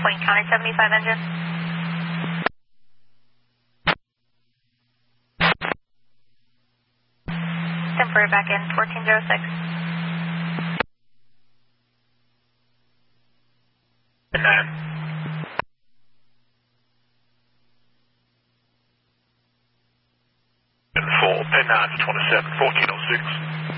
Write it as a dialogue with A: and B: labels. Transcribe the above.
A: Wayne County 75 engine. Temporary back in 1406.
B: And 9. And 4, pin 9 for 27, 1406.